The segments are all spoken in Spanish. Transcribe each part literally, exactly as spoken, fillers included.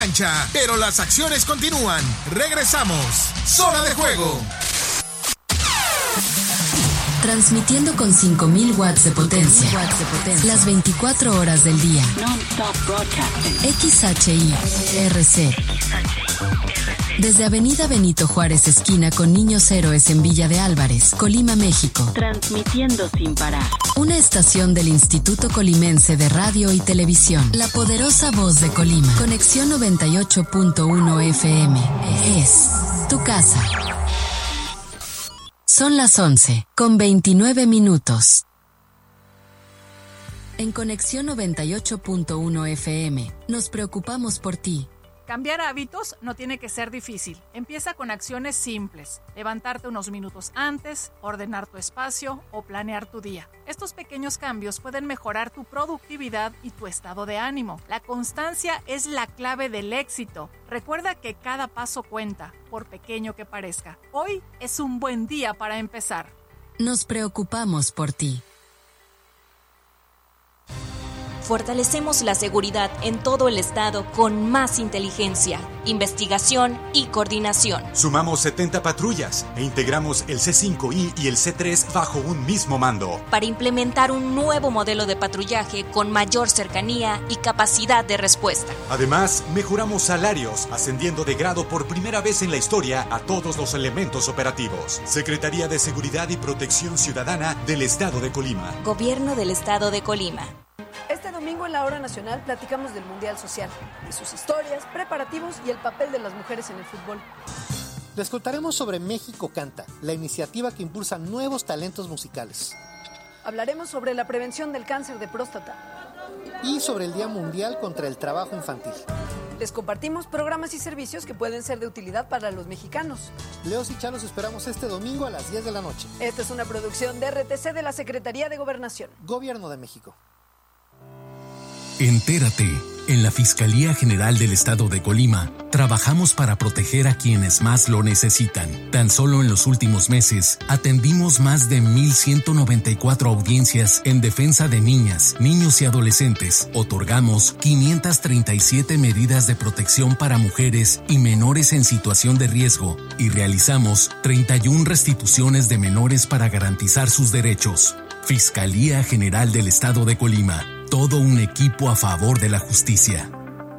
cancha, pero las acciones continúan. Regresamos. Zona de Juego. Transmitiendo con cinco mil watts de potencia, watts de potencia, las veinticuatro horas del día. Non-stop broadcasting. X H I R C. Desde Avenida Benito Juárez, esquina con Niños Héroes en Villa de Álvarez, Colima, México. Transmitiendo sin parar. Una estación del Instituto Colimense de Radio y Televisión. La poderosa voz de Colima. Conexión noventa y ocho punto uno F M. Es tu casa. Son las once, con veintinueve minutos. En Conexión noventa y ocho punto uno F M, nos preocupamos por ti. Cambiar hábitos no tiene que ser difícil. Empieza con acciones simples. Levantarte unos minutos antes, ordenar tu espacio o planear tu día. Estos pequeños cambios pueden mejorar tu productividad y tu estado de ánimo. La constancia es la clave del éxito. Recuerda que cada paso cuenta, por pequeño que parezca. Hoy es un buen día para empezar. Nos preocupamos por ti. Fortalecemos la seguridad en todo el estado con más inteligencia, investigación y coordinación. Sumamos setenta patrullas e integramos el C cinco I y el C tres bajo un mismo mando. Para implementar un nuevo modelo de patrullaje con mayor cercanía y capacidad de respuesta. Además, mejoramos salarios, ascendiendo de grado por primera vez en la historia a todos los elementos operativos. Secretaría de Seguridad y Protección Ciudadana del Estado de Colima. Gobierno del Estado de Colima. Este domingo en la Hora Nacional platicamos del Mundial Social, de sus historias, preparativos y el papel de las mujeres en el fútbol. Les contaremos sobre México Canta, la iniciativa que impulsa nuevos talentos musicales. Hablaremos sobre la prevención del cáncer de próstata. Y sobre el Día Mundial contra el Trabajo Infantil. Les compartimos programas y servicios que pueden ser de utilidad para los mexicanos. Leos y Chalos esperamos este domingo a las diez de la noche. Esta es una producción de R T C de la Secretaría de Gobernación. Gobierno de México. Entérate. En la Fiscalía General del Estado de Colima, trabajamos para proteger a quienes más lo necesitan. Tan solo en los últimos meses, atendimos más de mil ciento noventa y cuatro audiencias en defensa de niñas, niños y adolescentes. Otorgamos quinientas treinta y siete medidas de protección para mujeres y menores en situación de riesgo y realizamos treinta y una restituciones de menores para garantizar sus derechos. Fiscalía General del Estado de Colima. Todo un equipo a favor de la justicia.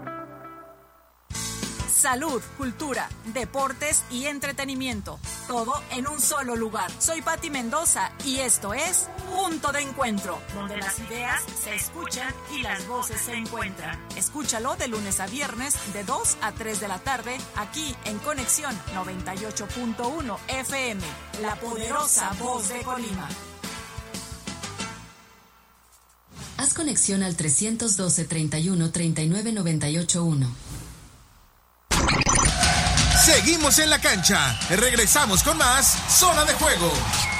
Salud, cultura, deportes y entretenimiento. Todo en un solo lugar. Soy Pati Mendoza y esto es Punto de Encuentro, donde las ideas se escuchan y las voces se encuentran. Escúchalo de lunes a viernes de dos a tres de la tarde aquí en Conexión noventa y ocho punto uno F M, la poderosa voz de Colima. Haz conexión al trescientos doce, treinta y uno, treinta y nueve, noventa y ocho uno. Seguimos en la cancha. Regresamos con más Zona de Juego.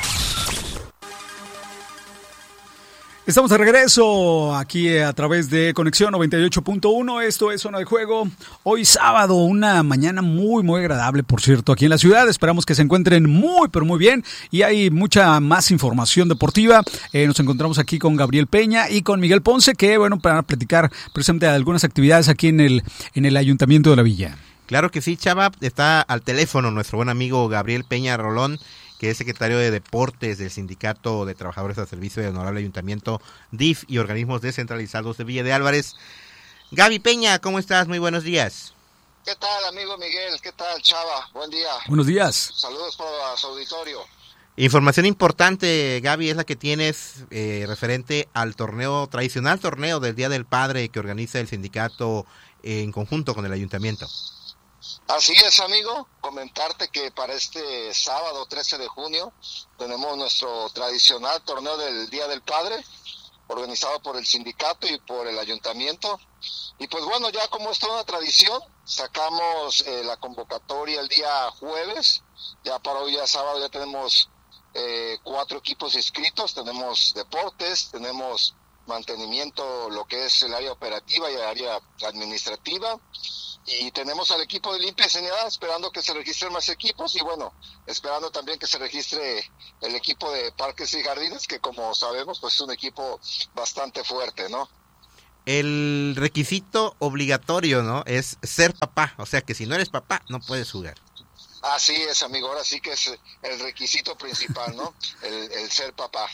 Estamos de regreso aquí a través de Conexión noventa y ocho punto uno. Esto es Zona de Juego. Hoy sábado, una mañana muy, muy agradable, por cierto, aquí en la ciudad. Esperamos que se encuentren muy, pero muy bien. Y hay mucha más información deportiva. Eh, nos encontramos aquí con Gabriel Peña y con Miguel Ponce, que, bueno, para platicar precisamente de algunas actividades aquí en el, en el Ayuntamiento de la Villa. Claro que sí, Chava. Está al teléfono nuestro buen amigo Gabriel Peña Rolón, que es secretario de Deportes del Sindicato de Trabajadores al Servicio del Honorable Ayuntamiento, D I F y Organismos Descentralizados de Villa de Álvarez. Gaby Peña, ¿cómo estás? Muy buenos días. ¿Qué tal, amigo Miguel? ¿Qué tal, Chava? Buen día. Buenos días. Saludos para su auditorio. Información importante, Gaby, es la que tienes eh, referente al torneo, tradicional torneo del Día del Padre que organiza el sindicato eh, en conjunto con el Ayuntamiento. Así es, amigo, comentarte que para este sábado trece de junio tenemos nuestro tradicional torneo del Día del Padre, organizado por el sindicato y por el ayuntamiento. Y pues bueno, ya como es toda una tradición, sacamos eh, la convocatoria el día jueves, ya para hoy, ya sábado, ya tenemos eh, cuatro equipos inscritos, tenemos deportes, tenemos mantenimiento, lo que es el área operativa y el área administrativa. Y tenemos al equipo de Limpia y Sanidad esperando que se registren más equipos y bueno, esperando también que se registre el equipo de Parques y Jardines, que como sabemos pues es un equipo bastante fuerte, ¿no? el requisito obligatorio, ¿no? Es ser papá, o sea que si no eres papá no puedes jugar. Así es, amigo, ahora sí que es el requisito principal, ¿no? el, el ser papá.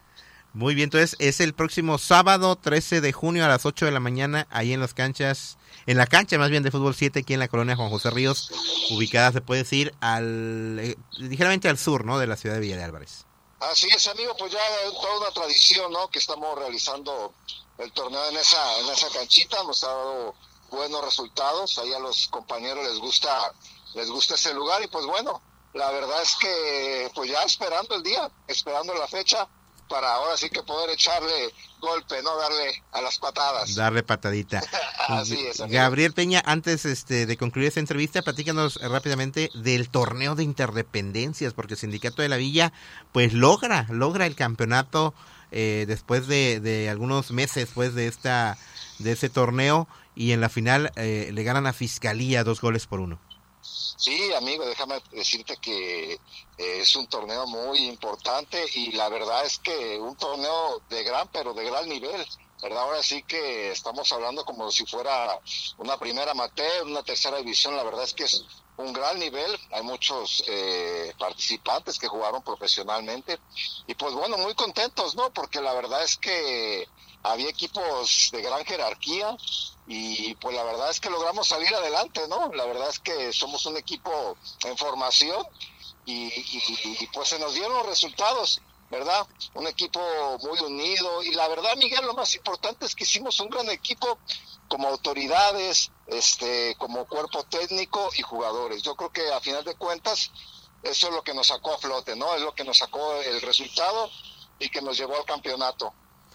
Muy bien, entonces es el próximo sábado trece de junio a las ocho de la mañana, ahí en las canchas, en la cancha más bien de Fútbol siete, aquí en la colonia Juan José Ríos, ubicada, se puede decir, al eh, ligeramente al sur, ¿no? De la ciudad de Villa de Álvarez. Así es, amigo, pues ya es toda una tradición, ¿no? Que estamos realizando el torneo en esa, en esa canchita, nos ha dado buenos resultados, ahí a los compañeros les gusta, les gusta ese lugar y pues bueno, la verdad es que pues ya esperando el día, esperando la fecha, para ahora sí que poder echarle golpe, no darle a las patadas. Darle patadita. Así es, amigo. Gabriel Peña, antes este, de concluir esta entrevista, platícanos rápidamente del torneo de interdependencias, porque el Sindicato de la Villa pues logra, logra el campeonato eh, después de, de algunos meses pues de esta de ese torneo, y en la final eh, le ganan a Fiscalía dos goles por uno. Sí, amigo, déjame decirte que eh, es un torneo muy importante y la verdad es que un torneo de gran, pero de gran nivel, ¿verdad? Ahora sí que estamos hablando como si fuera una primera amateur, una tercera división, la verdad es que es un gran nivel, hay muchos eh, participantes que jugaron profesionalmente y pues bueno, muy contentos, ¿no? Porque la verdad es que había equipos de gran jerarquía y pues la verdad es que logramos salir adelante, ¿no? La verdad es que somos un equipo en formación y, y, y pues se nos dieron los resultados, ¿verdad? Un equipo muy unido y la verdad, Miguel, lo más importante es que hicimos un gran equipo como autoridades, este, como cuerpo técnico y jugadores. Yo creo que a final de cuentas eso es lo que nos sacó a flote, ¿no? Es lo que nos sacó el resultado y que nos llevó al campeonato.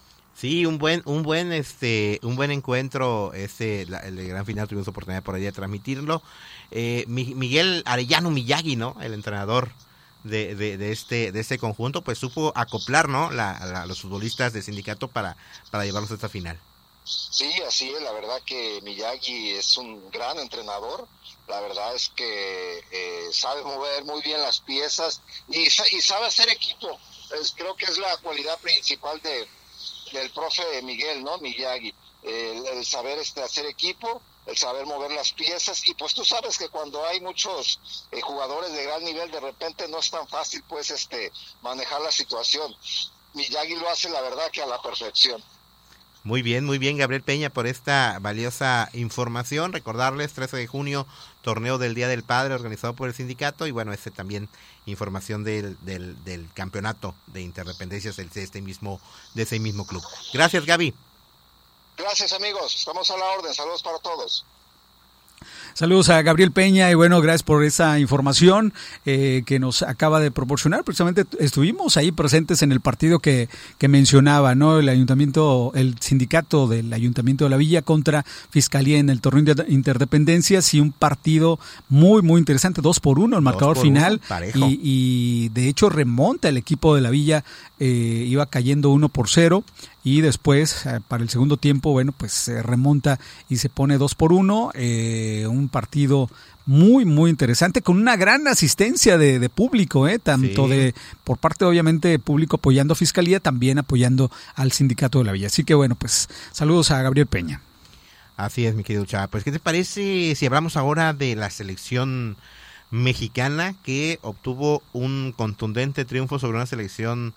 Sí, un buen, un buen, este, un buen encuentro, este, la, el gran final, tuvimos oportunidad por ahí de transmitirlo. Eh, Miguel Arellano Miyagi, ¿no? El entrenador de, de, de este, de este conjunto, pues supo acoplar, ¿no? La, la, los futbolistas del sindicato para, para llevarlos a esta final. Sí, así es, la verdad que Miyagi es un gran entrenador, la verdad es que eh, sabe mover muy bien las piezas y, y sabe hacer equipo, es, creo que es la cualidad principal de del profe Miguel, ¿no? Miyagi, el, el saber este hacer equipo, el saber mover las piezas, y pues tú sabes que cuando hay muchos eh, jugadores de gran nivel, de repente no es tan fácil pues este manejar la situación. Miyagi lo hace la verdad que a la perfección. Muy bien, muy bien, Gabriel Peña, por esta valiosa información. Recordarles, trece de junio, torneo del Día del Padre organizado por el sindicato, y bueno, este también información del, del, del campeonato de interdependencias de este mismo, de ese mismo club. Gracias, Gaby. Gracias, amigos, estamos a la orden, saludos para todos. Saludos a Gabriel Peña y bueno, gracias por esa información eh, que nos acaba de proporcionar. Precisamente estuvimos ahí presentes en el partido que, que mencionaba, ¿no? El ayuntamiento, el sindicato del Ayuntamiento de la Villa contra Fiscalía en el torneo de interdependencias, y un partido muy, muy interesante, dos por uno el marcador final, uno, y, y de hecho remonta el equipo de la Villa, eh, iba cayendo uno por cero. Y después, eh, para el segundo tiempo, bueno, pues se remonta y se pone dos por uno. Eh, un partido muy, muy interesante, con una gran asistencia de, de público, eh, tanto sí. de por parte, obviamente, público apoyando a Fiscalía, también apoyando al Sindicato de la Villa. Así que, bueno, pues saludos a Gabriel Peña. Así es, mi querido Chava. Pues, ¿qué te parece si hablamos ahora de la selección mexicana, que obtuvo un contundente triunfo sobre una selección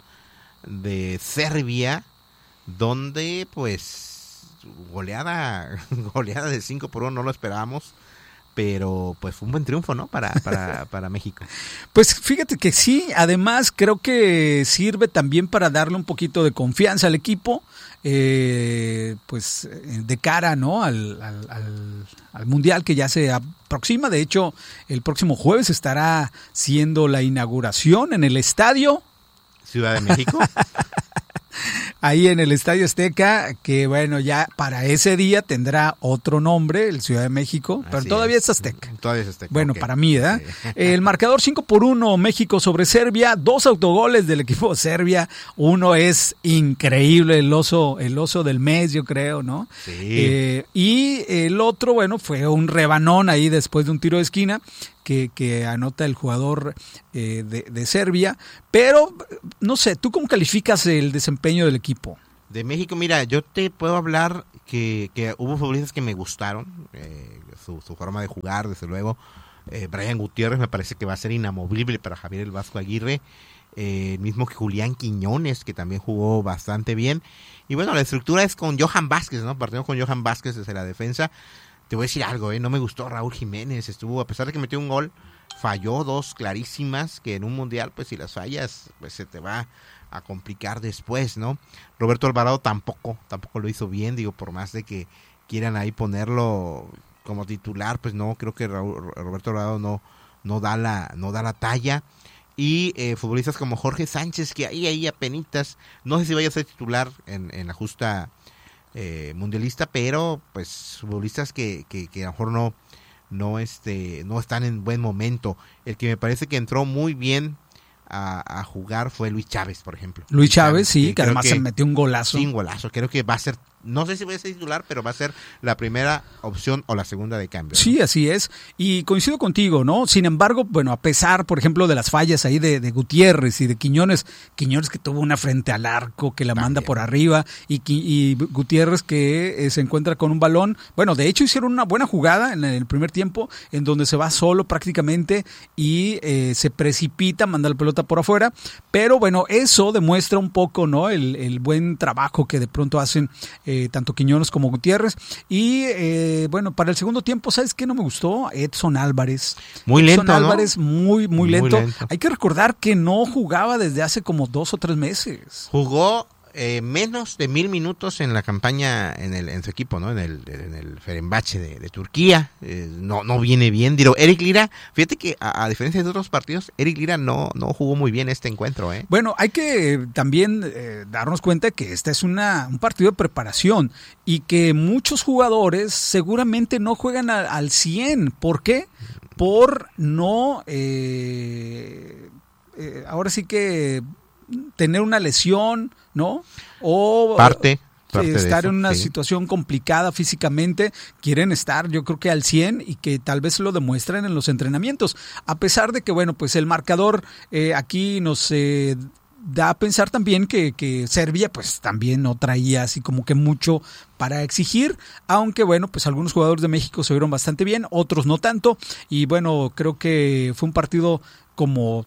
de Serbia, donde pues goleada goleada de cinco por uno, no lo esperábamos, pero pues fue un buen triunfo, ¿no? Para, para, para México. Pues fíjate que sí, además creo que sirve también para darle un poquito de confianza al equipo, eh, pues de cara, ¿no? Al, al, al, al Mundial que ya se aproxima. De hecho, el próximo jueves estará siendo la inauguración en el estadio Ciudad de México. Ahí en el Estadio Azteca, que bueno, ya para ese día tendrá otro nombre, el Ciudad de México, pero Así todavía es. es Azteca. Todavía es Azteca. Bueno, okay. para mí, ¿verdad? Sí. El marcador cinco por uno, México sobre Serbia, dos autogoles del equipo de Serbia, uno es increíble, el oso, el oso del mes, yo creo, ¿no? Sí. Eh, y el otro, bueno, fue un rebanón ahí después de un tiro de esquina, Que, que anota el jugador eh, de, de Serbia, pero no sé, ¿tú cómo calificas el desempeño del equipo? De México, mira, yo te puedo hablar que, que hubo futbolistas que me gustaron, eh, su, su forma de jugar, desde luego. Eh, Brian Gutiérrez me parece que va a ser inamovible para Javier el Vasco Aguirre. Eh, el mismo que Julián Quiñones, que también jugó bastante bien. Y bueno, la estructura es con Johan Vázquez, ¿no? Partimos con Johan Vázquez desde la defensa. Te voy a decir algo, ¿eh? No me gustó Raúl Jiménez. Estuvo, a pesar de que metió un gol, falló dos clarísimas, que en un mundial, pues si las fallas, pues se te va a complicar después, ¿no? Roberto Alvarado tampoco, tampoco lo hizo bien, digo, por más de que quieran ahí ponerlo como titular, pues no, creo que Raúl, Roberto Alvarado no, no da la, no da la talla. Y eh, futbolistas como Jorge Sánchez, que ahí, ahí apenitas, no sé si vaya a ser titular en, en la justa eh, mundialista, pero pues futbolistas que, que, que a lo mejor no, no, este, no están en buen momento. El que me parece que entró muy bien a, a jugar fue Luis Chávez, por ejemplo. Luis Chávez, sí, que, que además que, se metió un golazo. Sí, un golazo, creo que va a ser, no sé si va a ser titular, pero va a ser la primera opción o la segunda de cambio, ¿no? Sí, así es, y coincido contigo, ¿no? Sin embargo, bueno, a pesar, por ejemplo, de las fallas ahí de, de Gutiérrez y de Quiñones, Quiñones que tuvo una frente al arco, que la También. manda por arriba, y, y Gutiérrez que eh, se encuentra con un balón, bueno, de hecho hicieron una buena jugada en el primer tiempo, en donde se va solo prácticamente y eh, se precipita, manda la pelota por afuera, pero bueno, eso demuestra un poco, ¿no? El, el buen trabajo que de pronto hacen eh, tanto Quiñones como Gutiérrez. Y eh, bueno, para el segundo tiempo, ¿sabes qué no me gustó? Edson Álvarez. Muy Edson lento, Álvarez, ¿no? muy, muy lento. muy lento. Hay que recordar que no jugaba desde hace como dos o tres meses. Jugó eh, menos de mil minutos en la campaña en el en su equipo, ¿no? En el en el Fenerbahce de, de Turquía. Eh, no no viene bien. Digo, Eric Lira, fíjate que a, a diferencia de otros partidos, Eric Lira no no jugó muy bien este encuentro, ¿eh? Bueno, hay que también eh, darnos cuenta que este es una un partido de preparación y que muchos jugadores seguramente no juegan a, al cien. ¿Por qué? Por no eh, eh, ahora sí que tener una lesión, ¿no? O parte, parte estar de eso, en una sí. situación complicada físicamente, quieren estar yo creo que al cien y que tal vez lo demuestren en los entrenamientos, a pesar de que bueno, pues el marcador eh, aquí nos eh, da a pensar también que, que Serbia pues también no traía así como que mucho para exigir, aunque bueno, pues algunos jugadores de México se vieron bastante bien, otros no tanto, y bueno, creo que fue un partido como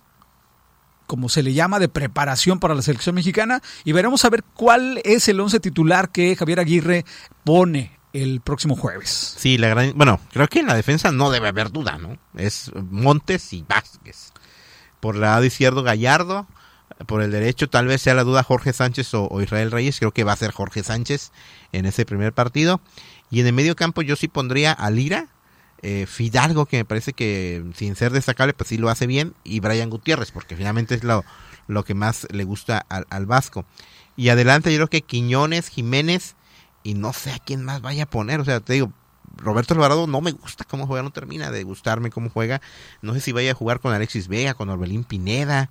como se le llama, de preparación para la selección mexicana, y veremos a ver cuál es el once titular que Javier Aguirre pone el próximo jueves. Sí, la gran, bueno, creo que en la defensa no debe haber duda, ¿no? Es Montes y Vázquez. Por el lado izquierdo, Gallardo. Por el derecho, tal vez sea la duda Jorge Sánchez o, o Israel Reyes. Creo que va a ser Jorge Sánchez en ese primer partido. Y en el medio campo yo sí pondría a Lira, Eh, Fidalgo, que me parece que sin ser destacable pues sí lo hace bien, y Brian Gutiérrez, porque finalmente es lo, lo que más le gusta al, al Vasco. Y adelante yo creo que Quiñones, Jiménez, y no sé a quién más vaya a poner. O sea, te digo, Roberto Alvarado no me gusta cómo juega, no termina de gustarme cómo juega. No sé si vaya a jugar con Alexis Vega, con Orbelín Pineda,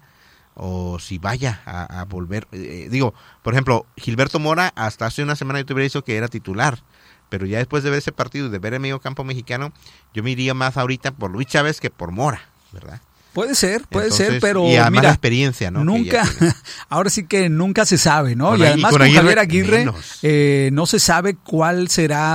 o si vaya a, a volver. Eh, digo, por ejemplo, Gilberto Mora, hasta hace una semana yo te hubiera dicho que era titular, pero ya después de ver ese partido y de ver el medio campo mexicano, yo me iría más ahorita por Luis Chávez que por Mora, ¿verdad? Puede ser, puede Entonces, ser, pero y además mira, la experiencia, ¿no? Nunca, ahora sí que nunca se sabe, ¿no? Con y ahí- además con con, Aguirre, Javier Aguirre menos. eh, no se sabe cuál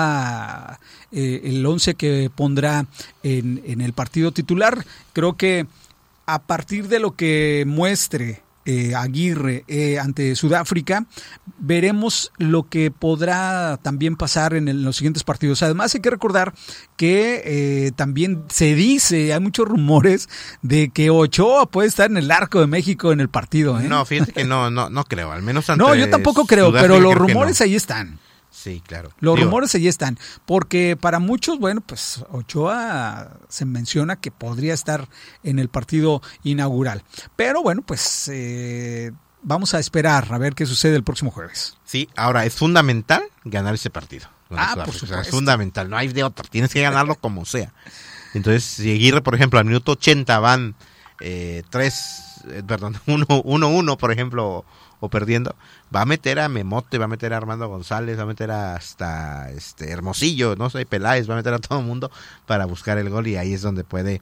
será eh, el once que pondrá en, en el partido titular. Creo que a partir de lo que muestre Eh, Aguirre eh, ante Sudáfrica, veremos lo que podrá también pasar en, el, en los siguientes partidos. Además hay que recordar que eh, también se dice, hay muchos rumores de que Ochoa puede estar en el arco de México en el partido, ¿eh? No, fíjate que no, no, no creo, al menos ante No, yo tampoco creo, Sudáfrica pero los creo que rumores no. ahí están. Sí, claro. Los Digo, rumores ahí están, porque para muchos, bueno, pues Ochoa se menciona que podría estar en el partido inaugural. Pero bueno, pues eh, vamos a esperar a ver qué sucede el próximo jueves. Sí, ahora es fundamental ganar ese partido. Ah, Sudáfrica, por o sea, supuesto. es fundamental, no hay de otra, tienes que ganarlo como sea. Entonces, si Aguirre, por ejemplo, al minuto ochenta van eh, tres, eh, perdón, uno, uno, uno, por ejemplo, o perdiendo, va a meter a Memote, va a meter a Armando González, va a meter a hasta este Hermosillo, no sé, Peláez, va a meter a todo el mundo para buscar el gol, y ahí es donde puede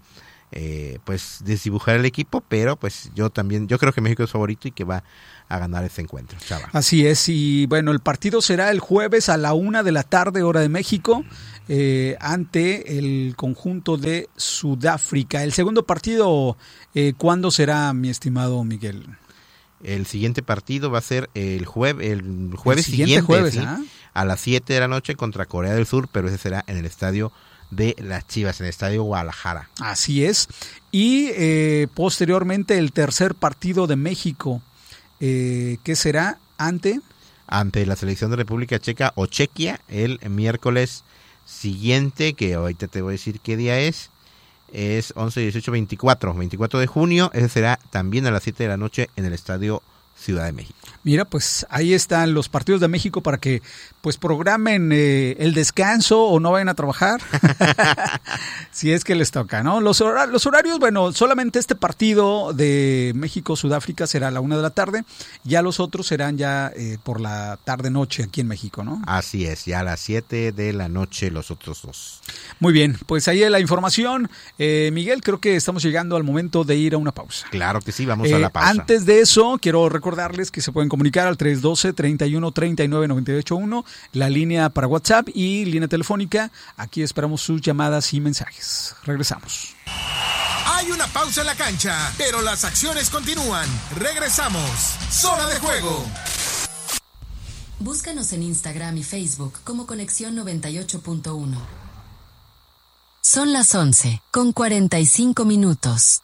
eh, pues desdibujar el equipo, pero pues yo también, yo creo que México es favorito y que va a ganar ese encuentro, Chava. Así es, y bueno, el partido será el jueves a la una de la tarde, hora de México, eh, ante el conjunto de Sudáfrica. El segundo partido, eh, ¿cuándo será, mi estimado Miguel? El siguiente partido va a ser el jueves, el jueves el siguiente, siguiente, jueves, ¿sí? ¿ah? A las siete de la noche contra Corea del Sur, pero ese será en el estadio de las Chivas, en el estadio Guadalajara. Así es, y eh, posteriormente el tercer partido de México, eh, ¿qué será? Ante... Ante la selección de República Checa o Chequia, el miércoles siguiente, que ahorita te voy a decir qué día es, es once, dieciocho, veinticuatro, veinticuatro de junio, ese será también a las siete de la noche en el estadio Ciudad de México. Mira, pues ahí están los partidos de México para que pues programen eh, el descanso o no vayan a trabajar, si es que les toca, ¿no? Los, hora, los horarios, bueno, solamente este partido de México-Sudáfrica será a la una de la tarde, ya los otros serán ya eh, por la tarde-noche aquí en México, ¿no? Así es, ya a las siete de la noche los otros dos. Muy bien, pues ahí es la información. Eh, Miguel, creo que estamos llegando al momento de ir a una pausa. Claro que sí, vamos eh, a la pausa. Antes de eso, quiero recordarles que se pueden comunicar al tres uno dos, tres uno, tres nueve, nueve ocho uno, la línea para WhatsApp y línea telefónica. Aquí esperamos sus llamadas y mensajes. Regresamos. Hay una pausa en la cancha, pero las acciones continúan. Regresamos. Zona de Juego. Búscanos en Instagram y Facebook como Conexión noventa y ocho punto uno. Son las once, con cuarenta y cinco minutos.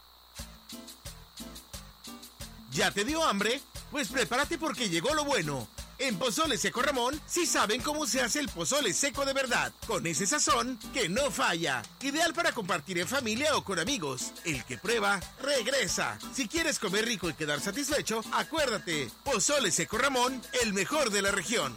¿Ya te dio hambre? Pues prepárate porque llegó lo bueno. En Pozole Seco Ramón sí saben cómo se hace el pozole seco de verdad, con ese sazón que no falla. Ideal para compartir en familia o con amigos. El que prueba, regresa. Si quieres comer rico y quedar satisfecho, acuérdate, Pozole Seco Ramón, el mejor de la región.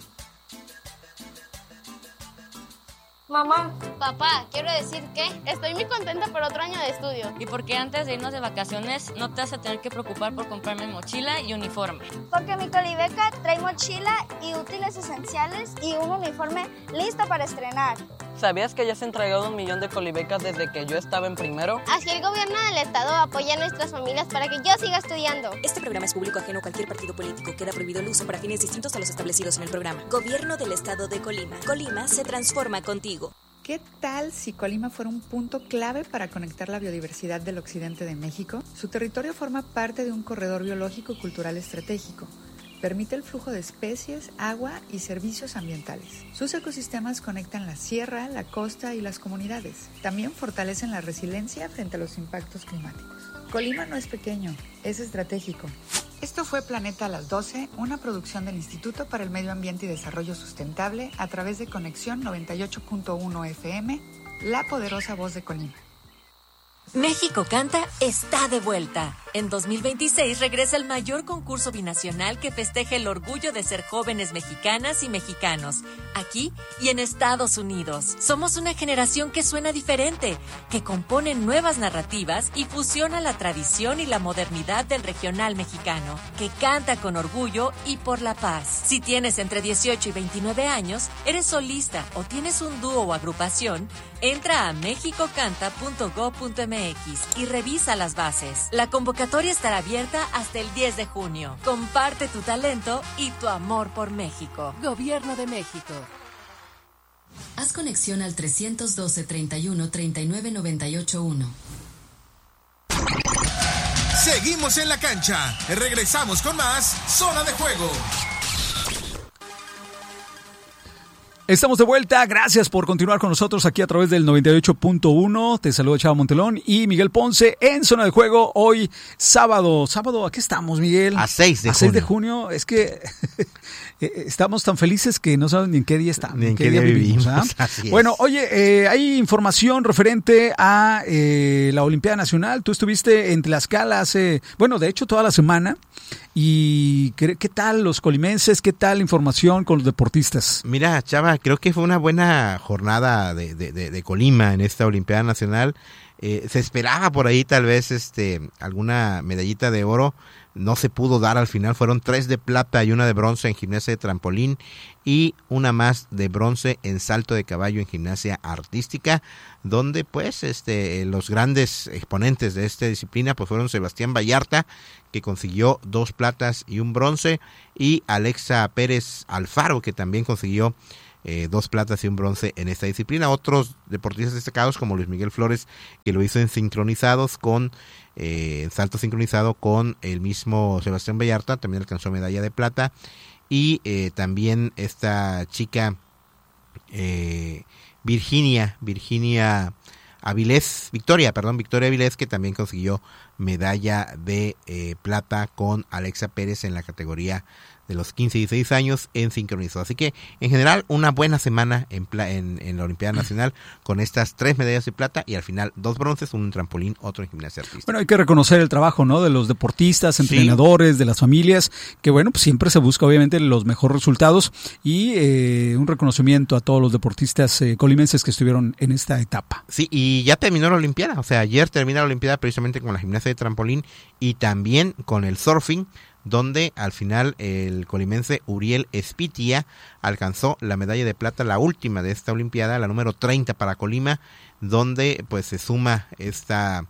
Mamá, papá, quiero decir que estoy muy contenta por otro año de estudio. Y porque antes de irnos de vacaciones no te vas a tener que preocupar por comprarme mochila y uniforme. Porque mi Colibeca trae mochila y útiles esenciales y un uniforme listo para estrenar. ¿Sabías que ya se han entregado un millón de Colibecas desde que yo estaba en primero? Así el gobierno del estado apoya a nuestras familias para que yo siga estudiando. Este programa es público ajeno a cualquier partido político. Queda prohibido el uso para fines distintos a los establecidos en el programa. Gobierno del estado de Colima. Colima se transforma contigo. ¿Qué tal si Colima fuera un punto clave para conectar la biodiversidad del occidente de México? Su territorio forma parte de un corredor biológico y cultural estratégico. Permite el flujo de especies, agua y servicios ambientales. Sus ecosistemas conectan la sierra, la costa y las comunidades. También fortalecen la resiliencia frente a los impactos climáticos. Colima no es pequeño, es estratégico. Esto fue Planeta a las doce, una producción del Instituto para el Medio Ambiente y Desarrollo Sustentable a través de Conexión noventa y ocho punto uno F M, la poderosa voz de Colima. México Canta está de vuelta. En dos mil veintiséis regresa el mayor concurso binacional que festeja el orgullo de ser jóvenes mexicanas y mexicanos, aquí y en Estados Unidos. Somos una generación que suena diferente, que compone nuevas narrativas y fusiona la tradición y la modernidad del regional mexicano, que canta con orgullo y por la paz. Si tienes entre dieciocho y veintinueve años, eres solista o tienes un dúo o agrupación, entra a mexico canta punto gob punto m x y revisa las bases. La convocatoria estará abierta hasta el diez de junio. Comparte tu talento y tu amor por México. Gobierno de México. Haz conexión al tres uno dos, treinta y uno, treinta y nueve, noventa y ocho uno. Seguimos en la cancha. Regresamos con más Zona de Juego. Estamos de vuelta, gracias por continuar con nosotros aquí a través del noventa y ocho punto uno. Te saluda Chava Montelón y Miguel Ponce en Zona de Juego. Hoy sábado, sábado, ¿a qué estamos, Miguel? A seis de junio. A seis de junio, es que estamos tan felices que no saben ni en qué día estamos. Ni en qué, qué día, día vivimos. vivimos ¿ah? Bueno, oye, eh, hay información referente a eh, la Olimpiada Nacional. Tú estuviste en Tlaxcala hace, bueno, de hecho toda la semana. ¿Y qué, qué tal los colimenses? ¿Qué tal la información con los deportistas? Mira, Chava, creo que fue una buena jornada de, de, de, de Colima en esta Olimpiada Nacional. Eh, se esperaba por ahí tal vez este alguna medallita de oro. no se pudo dar al final. Fueron tres de plata y una de bronce en gimnasia de trampolín y una más de bronce en salto de caballo en gimnasia artística, donde pues este los grandes exponentes de esta disciplina pues fueron Sebastián Vallarta, que consiguió dos platas y un bronce, y Alexa Pérez Alfaro, que también consiguió Eh, dos platas y un bronce en esta disciplina. Otros deportistas destacados como Luis Miguel Flores, que lo hizo en sincronizados con eh, en salto sincronizado con el mismo Sebastián Vallarta, también alcanzó medalla de plata, y eh, también esta chica eh, Virginia Virginia Avilés, Victoria, perdón, Victoria Avilés, que también consiguió medalla de eh, plata con Alexa Pérez en la categoría de los quince y dieciséis años en sincronizado. Así que, en general, una buena semana en, pla- en, en la Olimpiada Nacional con estas tres medallas de plata y al final dos bronces, uno en trampolín, otro en gimnasia artística. Bueno, hay que reconocer el trabajo, ¿no?, de los deportistas, entrenadores, sí, de las familias, que bueno, pues siempre se busca obviamente los mejores resultados y eh, un reconocimiento a todos los deportistas eh, colimenses que estuvieron en esta etapa. Sí, y ya terminó la Olimpiada, o sea, ayer terminó la Olimpiada precisamente con la gimnasia de trampolín y también con el surfing, donde al final el colimense Uriel Espitia alcanzó la medalla de plata, la última de esta olimpiada, la número treinta para Colima, donde pues se suma esta,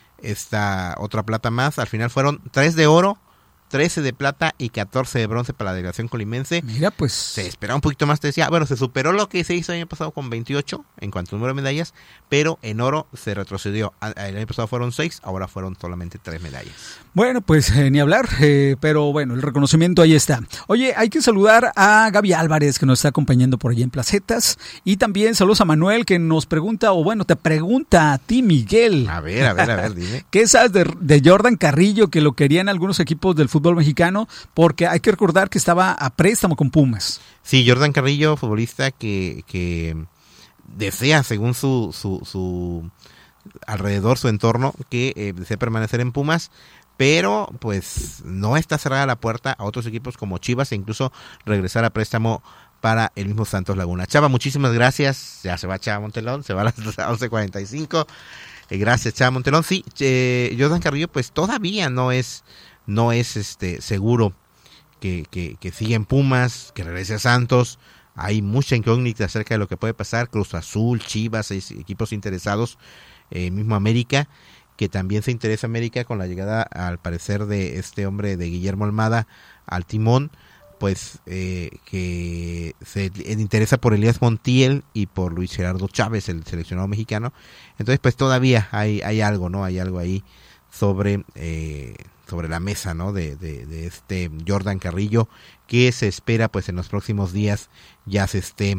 esta otra plata más. Al final fueron tres de oro, trece de plata y catorce de bronce para la delegación colimense. Mira, pues se esperaba un poquito más, te decía, bueno, se superó lo que se hizo el año pasado con veintiocho en cuanto al número de medallas, pero en oro se retrocedió. El año pasado fueron seis, ahora fueron solamente tres medallas. Bueno, pues eh, ni hablar, eh, pero bueno, el reconocimiento ahí está. Oye, hay que saludar a Gaby Álvarez, que nos está acompañando por allí en Placetas, y también saludos a Manuel, que nos pregunta, o bueno, te pregunta a ti, Miguel. A ver, a ver, a ver, dime. ¿Qué sabes de, de Jordan Carrillo, que lo querían algunos equipos del fútbol mexicano? Porque hay que recordar que estaba a préstamo con Pumas. Sí, Jordan Carrillo, futbolista que, que desea, según su, su, su alrededor, su entorno, que eh, desea permanecer en Pumas, pero pues no está cerrada la puerta a otros equipos como Chivas e incluso regresar a préstamo para el mismo Santos Laguna. Chava, muchísimas gracias. Ya se va Chava Montelón, se va a las once cuarenta y cinco. Eh, gracias, Chava Montelón. Sí, eh, Jordan Carrillo pues todavía no es no es este seguro que, que, que siga en Pumas, que regrese a Santos. Hay mucha incógnita acerca de lo que puede pasar. Cruz Azul, Chivas, equipos interesados, eh, mismo América, que también se interesa América con la llegada, al parecer, de este hombre de Guillermo Almada al timón, pues eh, que se interesa por Elías Montiel y por Luis Gerardo Chávez, el seleccionado mexicano. Entonces, pues todavía hay, hay algo, ¿no? Hay algo ahí sobre eh, sobre la mesa, ¿no? De, de, de este Jordan Carrillo, que se espera, pues en los próximos días ya se esté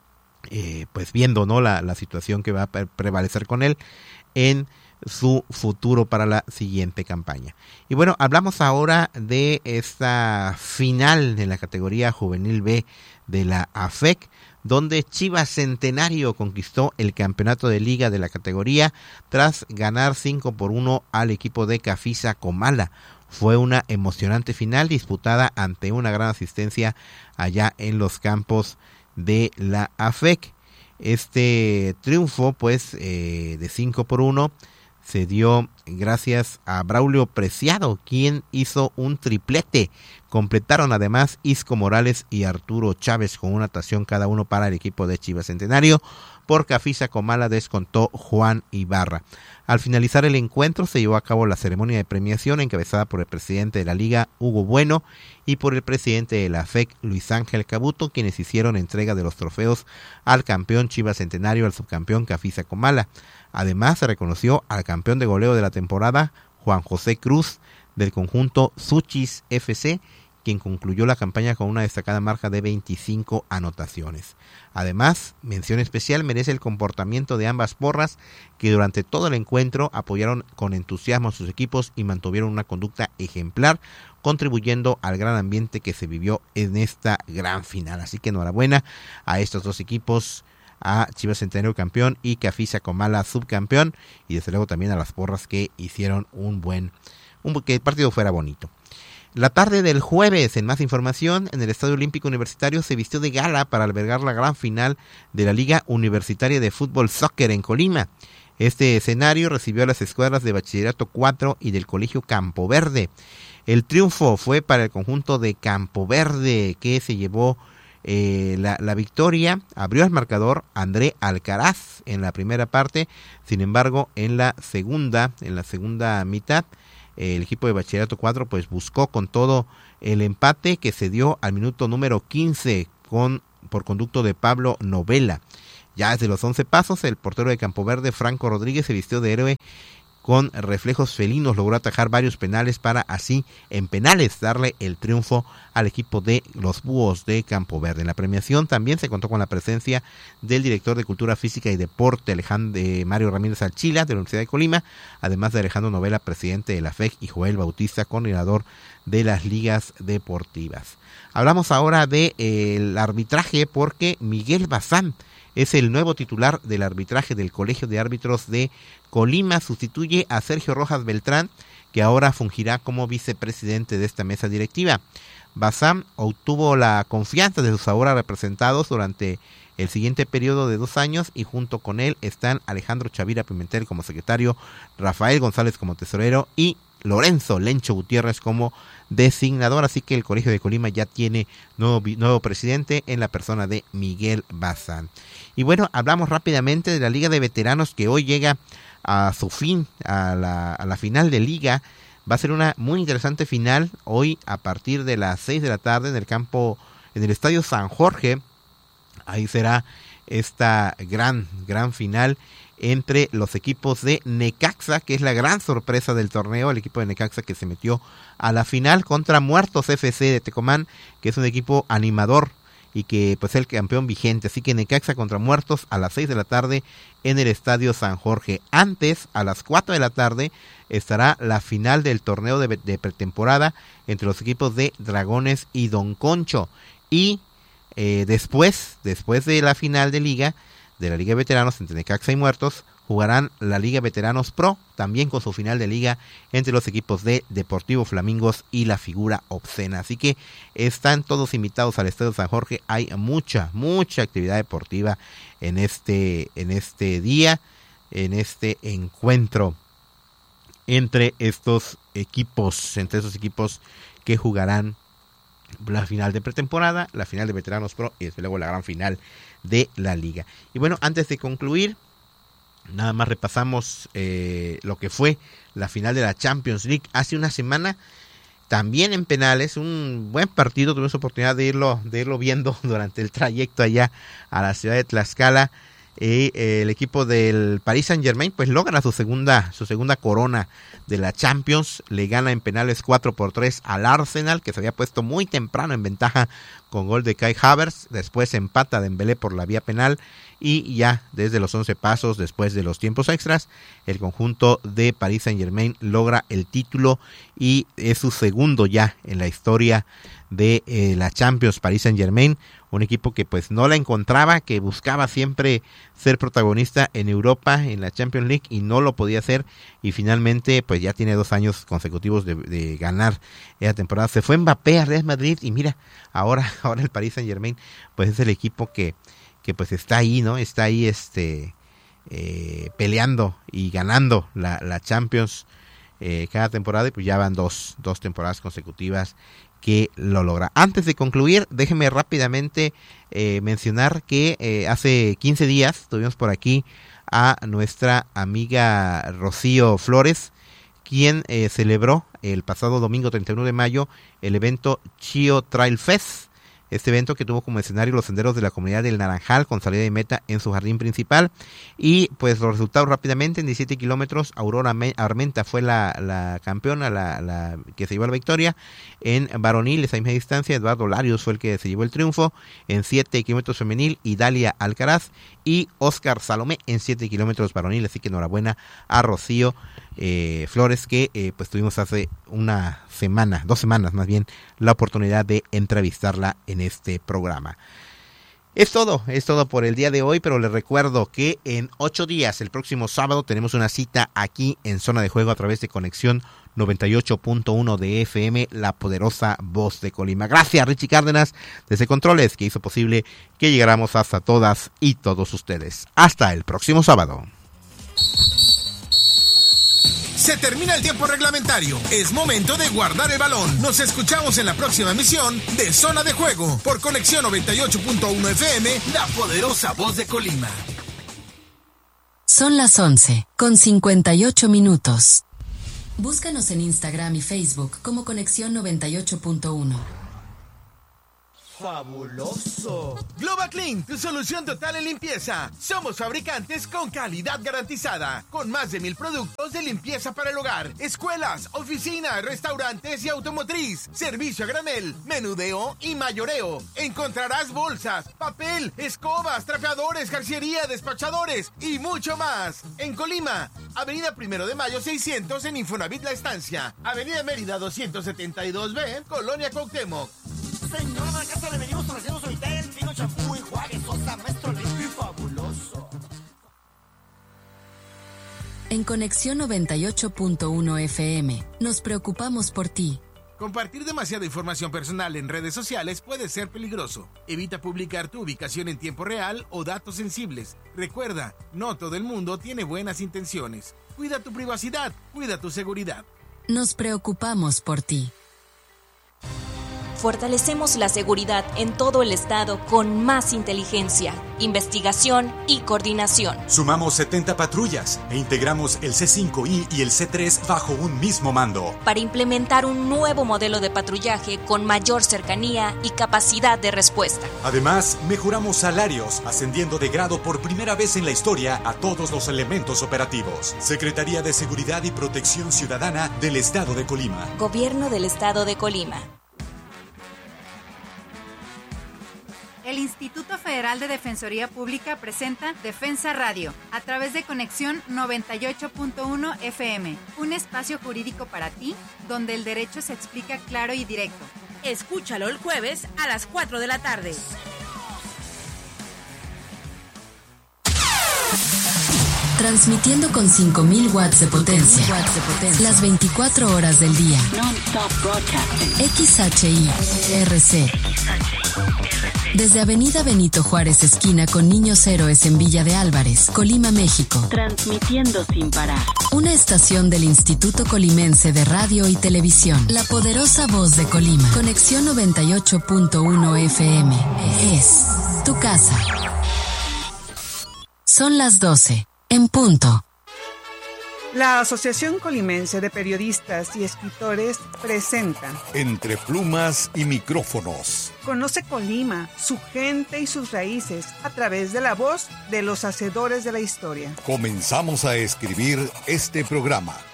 eh, pues viendo, ¿no? La, la situación que va a prevalecer con él en su futuro para la siguiente campaña. Y bueno, hablamos ahora de esta final de la categoría juvenil B de la A F E C, donde Chivas Centenario conquistó el campeonato de liga de la categoría tras ganar cinco por uno al equipo de Cafisa Comala. Fue una emocionante final disputada ante una gran asistencia allá en los campos de la A F E C. Este triunfo, pues, eh, de cinco por uno se dio gracias a Braulio Preciado, quien hizo un triplete. Completaron además Isco Morales y Arturo Chávez con una anotación cada uno para el equipo de Chivas Centenario. Por Cafisa Comala descontó Juan Ibarra. Al finalizar el encuentro se llevó a cabo la ceremonia de premiación encabezada por el presidente de la liga, Hugo Bueno, y por el presidente de la A F E C, Luis Ángel Cabuto, quienes hicieron entrega de los trofeos al campeón Chivas Centenario, al subcampeón Cafisa Comala. Además se reconoció al campeón de goleo de la temporada, Juan José Cruz, del conjunto Suchis F C, quien concluyó la campaña con una destacada marca de veinticinco anotaciones. Además, mención especial merece el comportamiento de ambas porras, que durante todo el encuentro apoyaron con entusiasmo a sus equipos y mantuvieron una conducta ejemplar, contribuyendo al gran ambiente que se vivió en esta gran final. Así que enhorabuena a estos dos equipos, a Chivas Centenario campeón y Cafisa Comala subcampeón, y desde luego también a las porras que hicieron un buen, un, que el partido fuera bonito. La tarde del jueves, en más información, en el Estadio Olímpico Universitario se vistió de gala para albergar la gran final de la Liga Universitaria de Fútbol Soccer en Colima. Este escenario recibió a las escuadras de Bachillerato cuatro y del Colegio Campo Verde. El triunfo fue para el conjunto de Campo Verde, que se llevó eh, la, la victoria. Abrió el marcador André Alcaraz en la primera parte. Sin embargo, en la segunda, en la segunda mitad, eh, el equipo de Bachillerato cuatro pues buscó con todo el empate, que se dio al minuto número quince con por conducto de Pablo Novela. Ya desde los once pasos, el portero de Campo Verde, Franco Rodríguez, se vistió de héroe con reflejos felinos, logró atajar varios penales para así en penales darle el triunfo al equipo de los Búhos de Campo Verde. En la premiación también se contó con la presencia del director de Cultura Física y Deporte, Alejandro eh, Mario Ramírez Alchila, de la Universidad de Colima, además de Alejandro Novela, presidente de la F E C, y Joel Bautista, coordinador de las ligas deportivas. Hablamos ahora del de, eh, arbitraje, porque Miguel Bazán es el nuevo titular del arbitraje del Colegio de Árbitros de Colima. Sustituye a Sergio Rojas Beltrán, que ahora fungirá como vicepresidente de esta mesa directiva. Bazán obtuvo la confianza de sus ahora representados durante el siguiente periodo de dos años, y junto con él están Alejandro Chavira Pimentel como secretario, Rafael González como tesorero y Lorenzo Lencho Gutiérrez como designador. Así que el Colegio de Colima ya tiene nuevo, nuevo presidente en la persona de Miguel Bazán. Y bueno, hablamos rápidamente de la Liga de Veteranos, que hoy llega a su fin, a la, a la final de liga. Va a ser una muy interesante final hoy a partir de las seis de la tarde en el campo, en el Estadio San Jorge. Ahí será esta gran, gran final entre los equipos de Necaxa, que es la gran sorpresa del torneo, el equipo de Necaxa que se metió a la final, contra Muertos F C de Tecomán, que es un equipo animador y que pues es el campeón vigente. Así que Necaxa contra Muertos a las seis de la tarde en el Estadio San Jorge. Antes, a las cuatro de la tarde, estará la final del torneo de, de pretemporada entre los equipos de Dragones y Don Concho. Y eh, después, después de la final de liga, de la Liga de Veteranos entre Necaxa y Muertos, jugarán la Liga Veteranos Pro, también con su final de liga entre los equipos de Deportivo Flamingos y la Figura Obscena. Así que están todos invitados al Estadio San Jorge. Hay mucha, mucha actividad deportiva en este, en este día, en este encuentro entre estos equipos, entre esos equipos que jugarán la final de pretemporada, la final de Veteranos Pro y desde luego la gran final de la liga. Y bueno, antes de concluir, nada más repasamos eh, lo que fue la final de la Champions League hace una semana, también en penales, un buen partido. Tuvimos oportunidad de irlo, de irlo viendo durante el trayecto allá a la ciudad de Tlaxcala. Y eh, el equipo del Paris Saint-Germain pues logra su segunda, su segunda corona de la Champions. Le gana en penales cuatro por tres al Arsenal, que se había puesto muy temprano en ventaja con gol de Kai Havertz. Después empata Dembélé por la vía penal, y ya desde los once pasos, después de los tiempos extras, el conjunto de Paris Saint-Germain logra el título y es su segundo ya en la historia de eh, la Champions. Paris Saint-Germain, un equipo que pues no la encontraba, que buscaba siempre ser protagonista en Europa, en la Champions League, y no lo podía hacer, y finalmente pues ya tiene dos años consecutivos de, de ganar esa temporada. Se fue Mbappé a Real Madrid, y mira, ahora, ahora el Paris Saint-Germain pues es el equipo que, que pues está ahí, ¿no? Está ahí este eh, peleando y ganando la, la Champions eh, cada temporada, y pues ya van dos, dos temporadas consecutivas que lo logra. Antes de concluir, déjenme rápidamente eh, mencionar que eh, hace quince días tuvimos por aquí a nuestra amiga Rocío Flores, quien eh, celebró el pasado domingo treinta y uno de mayo el evento Chio Trail Fest. Este evento que tuvo como escenario los senderos de la comunidad del Naranjal, con salida de meta en su jardín principal. Y pues los resultados rápidamente: en diecisiete kilómetros, Aurora Armenta fue la, la campeona, la, la que se llevó la victoria. En varonil, esa misma distancia, Eduardo Larios fue el que se llevó el triunfo. En siete kilómetros femenil, Idalia Alcaraz y Oscar Salomé en siete kilómetros varonil. Así que enhorabuena a Rocío eh, Flores, que eh, pues tuvimos hace una semana, dos semanas más bien, la oportunidad de entrevistarla en este programa. Es todo, es todo por el día de hoy, pero les recuerdo que en ocho días, el próximo sábado, tenemos una cita aquí en Zona de Juego a través de Conexión noventa y ocho punto uno de F M, la poderosa voz de Colima. Gracias, Richie Cárdenas, desde Controles, que hizo posible que llegáramos hasta todas y todos ustedes. Hasta el próximo sábado. Se termina el tiempo reglamentario. Es momento de guardar el balón. Nos escuchamos en la próxima emisión de Zona de Juego por Conexión noventa y ocho punto uno F M, la poderosa voz de Colima. Son las once, con cincuenta y ocho minutos. Búscanos en Instagram y Facebook como Conexión noventa y ocho punto uno. ¡Fabuloso! Global Clean, tu solución total en limpieza. Somos fabricantes con calidad garantizada, con más de mil productos de limpieza para el hogar, escuelas, oficinas, restaurantes y automotriz. Servicio a granel, menudeo y mayoreo. Encontrarás bolsas, papel, escobas, trapeadores, jarciería, despachadores y mucho más. En Colima, Avenida Primero de Mayo seiscientos en Infonavit La Estancia, Avenida Mérida doscientos setenta y dos B, Colonia Cuauhtémoc. Señora de la casa, le venimos trayendo su Vitel, fino champú, enjuague, sosa, maestro limpio y fabuloso. En Conexión noventa y ocho punto uno F M, nos preocupamos por ti. Compartir demasiada información personal en redes sociales puede ser peligroso. Evita publicar tu ubicación en tiempo real o datos sensibles. Recuerda, no todo el mundo tiene buenas intenciones. Cuida tu privacidad, cuida tu seguridad. Nos preocupamos por ti. Fortalecemos la seguridad en todo el estado con más inteligencia, investigación y coordinación. Sumamos setenta patrullas e integramos el C cinco I y el C tres bajo un mismo mando. Para implementar un nuevo modelo de patrullaje con mayor cercanía y capacidad de respuesta. Además, mejoramos salarios, ascendiendo de grado por primera vez en la historia a todos los elementos operativos. Secretaría de Seguridad y Protección Ciudadana del Estado de Colima. Gobierno del Estado de Colima. El Instituto Federal de Defensoría Pública presenta Defensa Radio, a través de Conexión noventa y ocho punto uno F M, un espacio jurídico para ti, donde el derecho se explica claro y directo. Escúchalo el jueves a las cuatro de la tarde. Transmitiendo con cinco mil watts de potencia, watts de potencia, las veinticuatro horas del día. Non-stop broadcasting. X H I R C. Desde Avenida Benito Juárez, esquina con Niños Héroes en Villa de Álvarez, Colima, México. Transmitiendo sin parar. Una estación del Instituto Colimense de Radio y Televisión. La poderosa voz de Colima. Conexión noventa y ocho punto uno F M. Es tu casa. Son las doce. En punto. La Asociación Colimense de Periodistas y Escritores presenta Entre Plumas y Micrófonos. Conoce Colima, su gente y sus raíces a través de la voz de los hacedores de la historia. Comenzamos a escribir este programa.